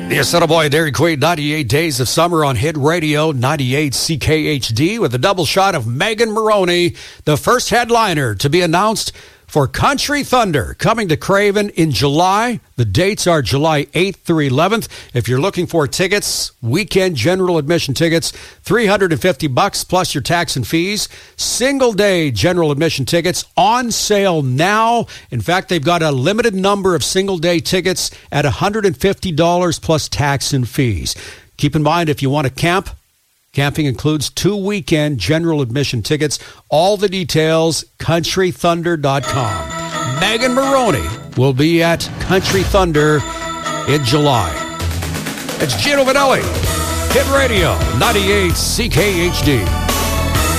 Yes, little boy, Dairy Queen, 98 Days of Summer on Hit Radio, 98 CKHD, with a double shot of Megan Moroney, the first headliner to be announced for Country Thunder, coming to Craven in July. The dates are July 8th through 11th. If you're looking for tickets, weekend general admission tickets, $350 plus your tax and fees. Single day general admission tickets on sale now. In fact, they've got a limited number of single day tickets at $150 plus tax and fees. Keep in mind, if you want to camp, camping includes 2 weekend general admission tickets. All the details, countrythunder.com. Megan Moroney will be at Country Thunder in July. It's Gino Vanelli, Hit Radio, 98 CKHD.